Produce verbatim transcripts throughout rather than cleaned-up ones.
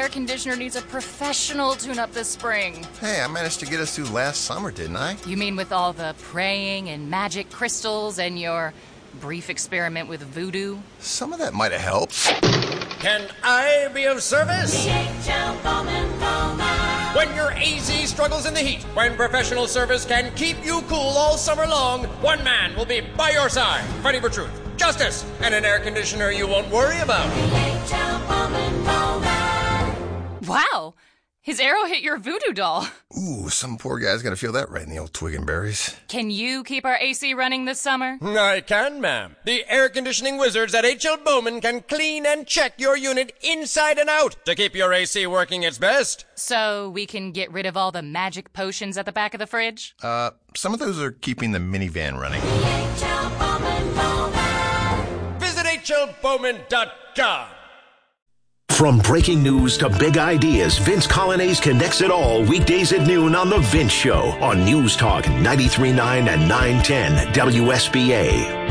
air conditioner needs a professional tune-up this spring. Hey, I managed to get us through last summer, didn't I? You mean with all the praying and magic crystals and your brief experiment with voodoo? Some of that might have helped. Can I be of service? D H L Bowman Bowman. When your A Z struggles in the heat, when professional service can keep you cool all summer long, one man will be by your side, fighting for truth, justice, and an air conditioner you won't worry about. D H L Bowman Bowman. Wow! His arrow hit your voodoo doll. Ooh, some poor guy's gonna feel that right in the old twig and berries. Can you keep our A C running this summer? I can, ma'am. The air conditioning wizards at H L Bowman can clean and check your unit inside and out to keep your A C working its best. So we can get rid of all the magic potions at the back of the fridge? Uh, some of those are keeping the minivan running. D H L Bowman Bowman. Visit H L Bowman dot com. From breaking news to big ideas, Vince Colonnese connects it all weekdays at noon on The Vince Show on News Talk ninety-three point nine and nine ten W S B A.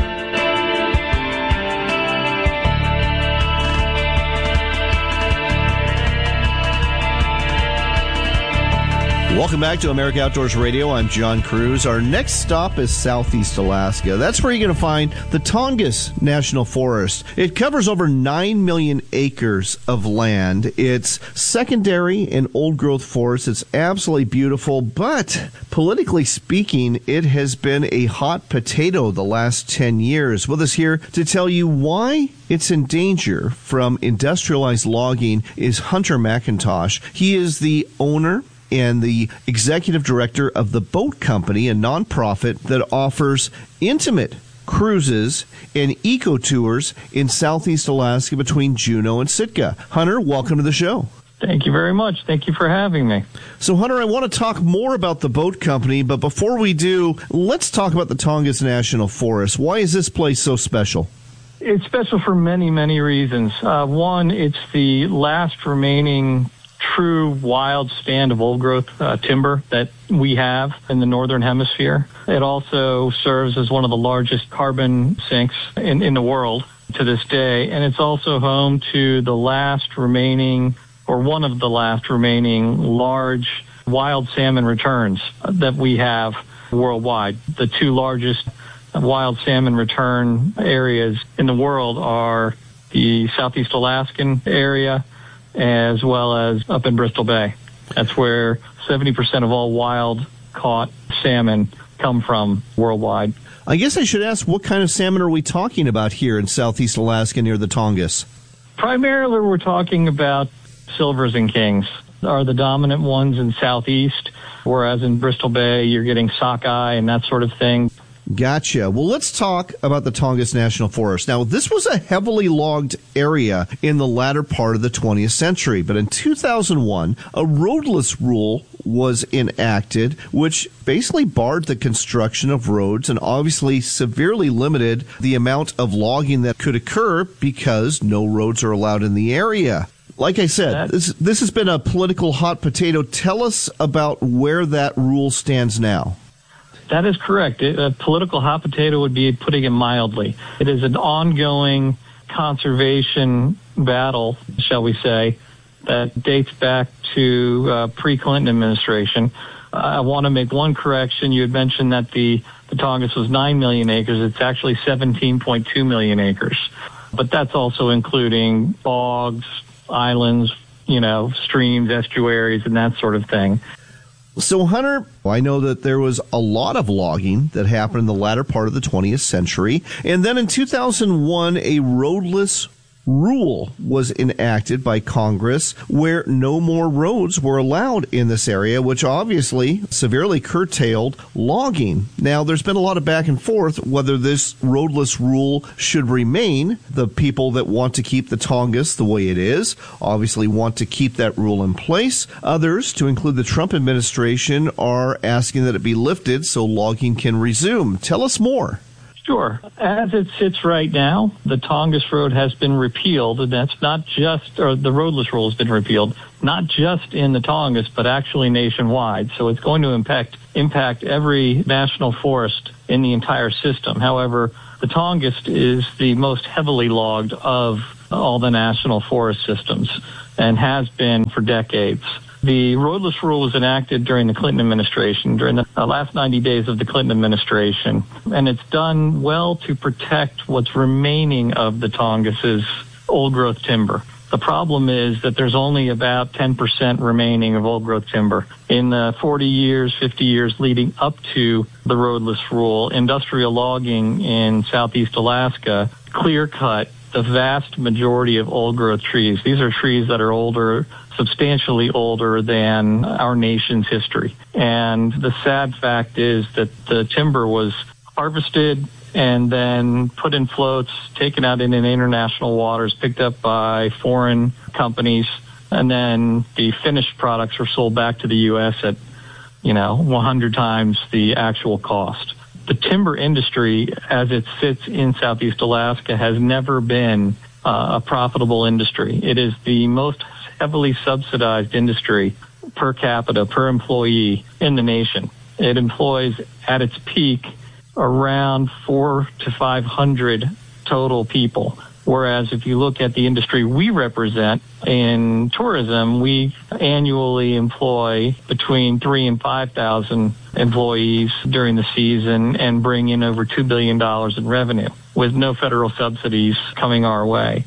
Welcome back to America Outdoors Radio. I'm John Cruz. Our next stop is Southeast Alaska. That's where you're going to find the Tongass National Forest. It covers over nine million acres of land. It's secondary and old-growth forest. It's absolutely beautiful, but politically speaking, it has been a hot potato the last ten years. With us here to tell you why it's in danger from industrialized logging is Hunter McIntosh. He is the owner and the executive director of the Boat Company, a nonprofit that offers intimate cruises and eco tours in Southeast Alaska between Juneau and Sitka. Hunter, welcome to the show. Thank you very much. Thank you for having me. So, Hunter, I want to talk more about the Boat Company, but before we do, let's talk about the Tongass National Forest. Why is this place so special? It's special for many, many reasons. Uh, one, it's the last remaining true wild stand of old-growth uh, timber that we have in the Northern Hemisphere. It also serves as one of the largest carbon sinks in, in the world to this day, and it's also home to the last remaining, or one of the last remaining, large wild salmon returns that we have worldwide. The two largest wild salmon return areas in the world are the Southeast Alaskan area, as well as up in Bristol Bay. That's where seventy percent of all wild caught salmon come from worldwide. I guess I should ask, what kind of salmon are we talking about here in Southeast Alaska near the Tongass? Primarily, we're talking about silvers and kings are the dominant ones in Southeast, whereas in Bristol Bay, you're getting sockeye and that sort of thing. Gotcha. Well, let's talk about the Tongass National Forest. Now, this was a heavily logged area in the latter part of the twentieth century, but in two thousand one, a roadless rule was enacted, which basically barred the construction of roads and obviously severely limited the amount of logging that could occur because no roads are allowed in the area. Like I said, this, this has been a political hot potato. Tell us about where that rule stands now. That is correct. A political hot potato would be putting it mildly. It is an ongoing conservation battle, shall we say, that dates back to uh, pre-Clinton administration. Uh, I want to make one correction. You had mentioned that the, the Tongass was nine million acres. It's actually seventeen point two million acres. But that's also including bogs, islands, you know, streams, estuaries, and that sort of thing. So, Hunter, I know that there was a lot of logging that happened in the latter part of the twentieth century. And then in two thousand one, a roadless rule was enacted by Congress where no more roads were allowed in this area, which obviously severely curtailed logging. Now, there's been a lot of back and forth whether this roadless rule should remain. The people that want to keep the Tongass the way it is obviously want to keep that rule in place. Others, to include the Trump administration, are asking that it be lifted so logging can resume. Tell us more. Sure. As it sits right now, the Tongass Road has been repealed, and that's not just, or the roadless rule has been repealed, not just in the Tongass, but actually nationwide. So it's going to impact impact every national forest in the entire system. However, the Tongass is the most heavily logged of all the national forest systems. and has been for decades. The roadless rule was enacted during the Clinton administration, during the last ninety days of the Clinton administration, and it's done well to protect what's remaining of the Tongass's old-growth timber. The problem is that there's only about ten percent remaining of old-growth timber. In the forty years, fifty years leading up to the roadless rule, industrial logging in southeast Alaska clear-cut the vast majority of old-growth trees. These are trees that are older, substantially older than our nation's history. And the sad fact is that the timber was harvested and then put in floats, taken out in international waters, picked up by foreign companies, and then the finished products were sold back to the U S at, you know, one hundred times the actual cost. The timber industry, as it sits in southeast Alaska, has never been uh, a profitable industry. It is the most heavily subsidized industry per capita, per employee in the nation. It employs, at its peak, around four to five hundred total people. Whereas if you look at the industry we represent in tourism, we annually employ between three and five thousand employees during the season and bring in over two billion dollars in revenue with no federal subsidies coming our way.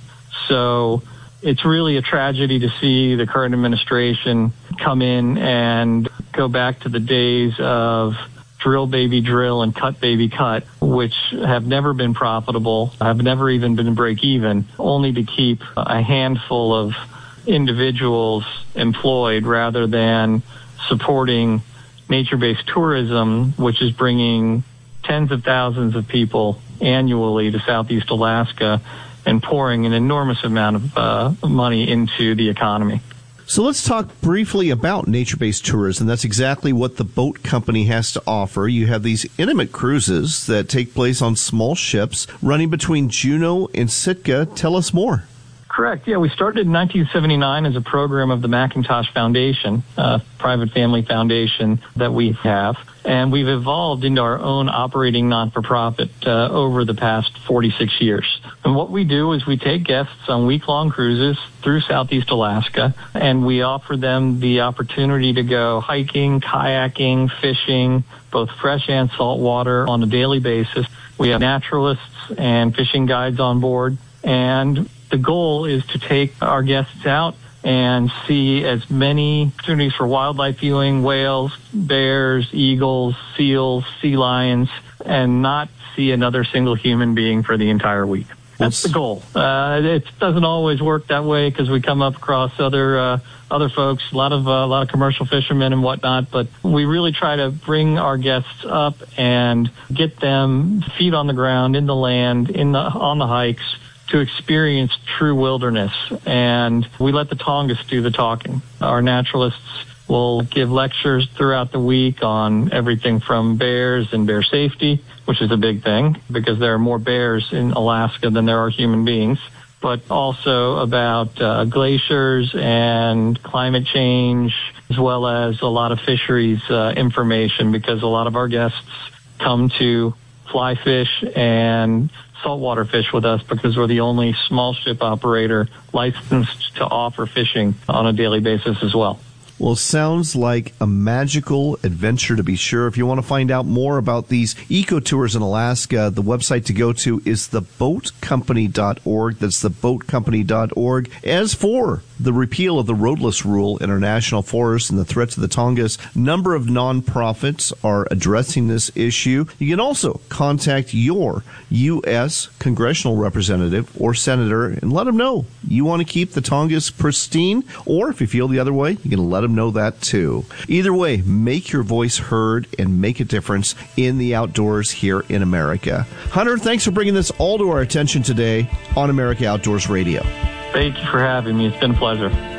So it's really a tragedy to see the current administration come in and go back to the days of drill baby drill and cut baby cut, which have never been profitable, have never even been break even, only to keep a handful of individuals employed rather than supporting nature-based tourism, which is bringing tens of thousands of people annually to southeast Alaska and pouring an enormous amount of uh, money into the economy. So let's talk briefly about nature-based tourism. That's exactly what the boat company has to offer. You have these intimate cruises that take place on small ships running between Juneau and Sitka. Tell us more. Correct. Yeah, we started in nineteen seventy-nine as a program of the McIntosh Foundation, a private family foundation that we have. And we've evolved into our own operating non-for-profit uh, over the past forty-six years. And what we do is we take guests on week-long cruises through southeast Alaska, and we offer them the opportunity to go hiking, kayaking, fishing, both fresh and salt water on a daily basis. We have naturalists and fishing guides on board, and the goal is to take our guests out and see as many opportunities for wildlife viewing, whales, bears, eagles, seals, sea lions, and not see another single human being for the entire week. That's the goal. Uh, it doesn't always work that way because we come up across other uh, other folks, a lot of uh, a lot of commercial fishermen and whatnot. But we really try to bring our guests up and get them feet on the ground, in the land, in the on the hikes, to experience true wilderness. And we let the Tongass do the talking. Our naturalists will give lectures throughout the week on everything from bears and bear safety, which is a big thing because there are more bears in Alaska than there are human beings, but also about uh, glaciers and climate change, as well as a lot of fisheries uh, information, because a lot of our guests come to fly fish and saltwater fish with us because we're the only small ship operator licensed to offer fishing on a daily basis as well. Well, it sounds like a magical adventure, to be sure. If you want to find out more about these eco-tours in Alaska, the website to go to is the boat company dot org. That's the boat company dot org. As for the repeal of the roadless rule in our national forests and the threat to the Tongass, a number of nonprofits are addressing this issue. You can also contact your U S congressional representative or senator and let them know you want to keep the Tongass pristine, or if you feel the other way, you can let them know that too. Either way, make your voice heard and make a difference in the outdoors here in America. Hunter, thanks for bringing this all to our attention today on America Outdoors Radio. Thank you for having me. It's been a pleasure.